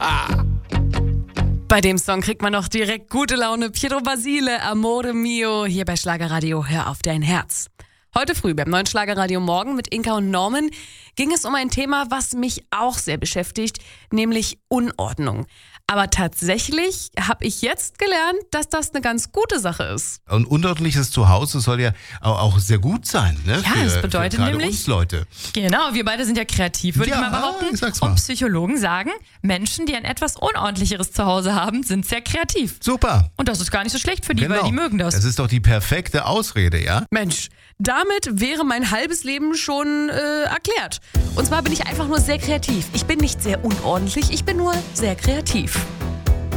Bei dem Song kriegt man noch direkt gute Laune. Pietro Basile, Amore Mio, hier bei Schlagerradio, hör auf dein Herz. Heute früh beim neuen Schlagerradio Morgen mit Inka und Norman ging es um ein Thema, was mich auch sehr beschäftigt, nämlich Unordnung. Aber tatsächlich habe ich jetzt gelernt, dass das eine ganz gute Sache ist. Ein unordentliches Zuhause soll ja auch sehr gut sein, ne? Ja, das bedeutet für nämlich uns Leute. Genau, wir beide sind ja kreativ, würde ich mal behaupten. Sag's mal. Und Psychologen sagen, Menschen, die ein etwas unordentlicheres Zuhause haben, sind sehr kreativ. Super. Und das ist gar nicht so schlecht für die, Genau. weil die mögen das. Das ist doch die perfekte Ausrede, ja? Mensch, damit wäre mein halbes Leben schon erklärt. Und zwar bin ich einfach nur sehr kreativ. Ich bin nicht sehr unordentlich, ich bin nur sehr kreativ.